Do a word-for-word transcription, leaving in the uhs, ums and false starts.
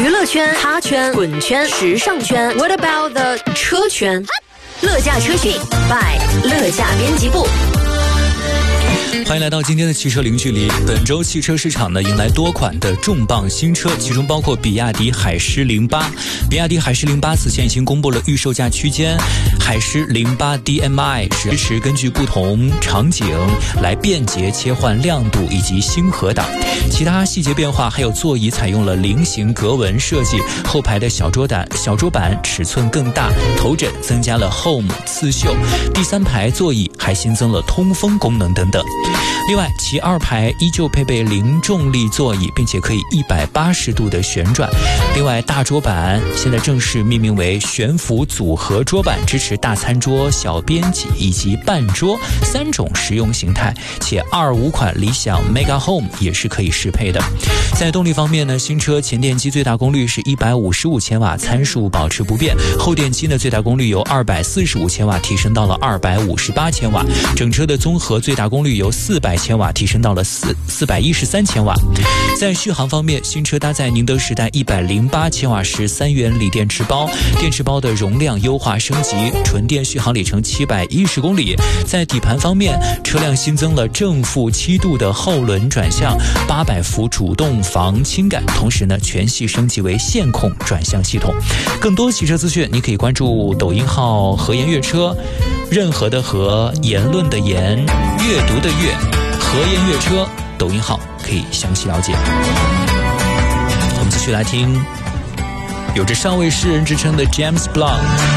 乐圈、咖圈、滚圈、时尚圈 ，What about the 车圈？乐驾车讯 by 乐驾编辑部。 欢迎来到今天的汽车零距离。本周汽车市场呢迎来多款的重磅新车，其中包括比亚迪海狮零八。比亚迪海狮零八此前已经公布了预售价区间，海狮零八 D M I 是支持根据不同场景来便捷切换亮度以及星河档。其他细节变化还有座椅采用了菱形格纹设计，后排的小桌板小桌板尺寸更大，头枕增加了 Home 刺绣，第三排座椅还新增了通风功能等等。另外，其二排依旧配备零重力座椅，并且可以一百八十度的旋转。另外，大桌板现在正式命名为悬浮组合桌板，支持大餐桌、小边几以及半桌三种实用形态，且二五款理想 Mega Home 也是可以适配的。在动力方面呢，新车前电机最大功率是一百五十五千瓦，参数保持不变；后电机呢最大功率由二百四十五千瓦提升到了二百五十八千瓦，整车的综合最大功率由四百千瓦提升到了四四百一十三千瓦。在续航方面，新车搭载宁德时代一百零八千瓦时三元锂电池包，电池包的容量优化升级，纯电续航里程七百一十公里。在底盘方面，车辆新增了正负七度的后轮转向，八百伏主动防倾杆，同时呢，全系升级为线控转向系统。更多汽车资讯，你可以关注抖音号和颜悦车，任何的和，言论的言，阅读的阅，和颜悦车抖音号可以详细了解。我们继续来听有着上位诗人之称的 James Blunt